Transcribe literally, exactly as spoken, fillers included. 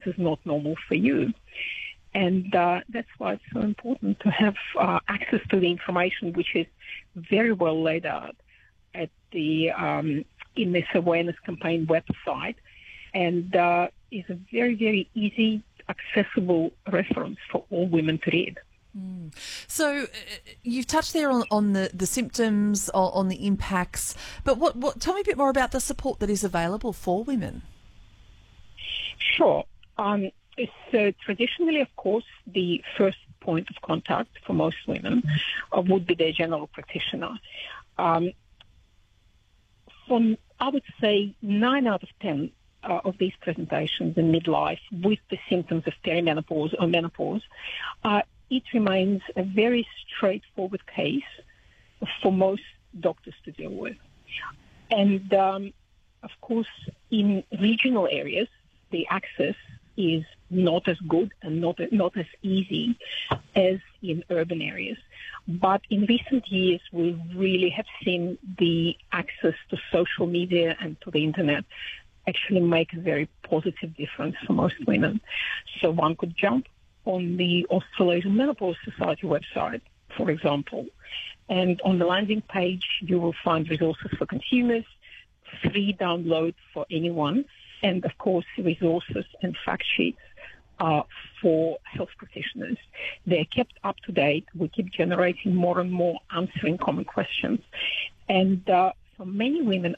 is not normal for you. And uh, that's why it's so important to have uh, access to the information, which is very well laid out at the um, in this awareness campaign website, and uh, is a very, very easy, accessible reference for all women to read. Mm. So uh, you've touched there on, on the, the symptoms, on, on the impacts, but what, what? Tell me a bit more about the support that is available for women. Sure. Um, so traditionally, of course, the first point of contact for most women uh, would be their general practitioner. Um, from, I would say, nine out of ten uh, of these presentations in midlife with the symptoms of perimenopause or menopause, uh, it remains a very straightforward case for most doctors to deal with. And, um, of course, in regional areas, the access is not as good and not, not as easy as in urban areas. But in recent years, we really have seen the access to social media and to the internet actually make a very positive difference for most women. So one could jump on the Australasian Menopause Society website, for example, and on the landing page, you will find resources for consumers, free download for anyone, and, of course, resources and fact sheets uh, for health practitioners. They're kept up to date. We keep generating more and more answering common questions. And uh, for many women